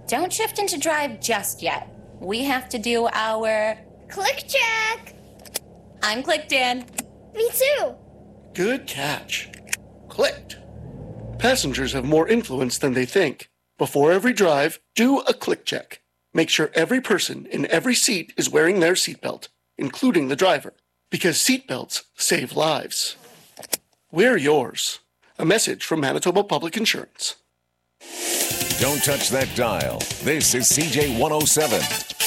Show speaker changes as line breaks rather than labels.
Don't shift into drive just yet. We have to do our
click check.
I'm clicked in.
Me too.
Good catch. Clicked. Passengers have more influence than they think. Before every drive, do a click check. Make sure every person in every seat is wearing their seatbelt, including the driver, because seatbelts save lives. Wear yours. A message from Manitoba Public Insurance.
Don't touch that dial. This is CJ 107.